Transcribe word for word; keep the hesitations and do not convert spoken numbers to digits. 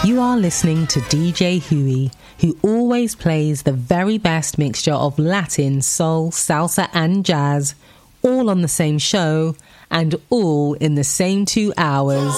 You are listening to D J Huey, who always plays the very best mixture of Latin, soul, salsa and jazz, all on the same show and all in the same two hours.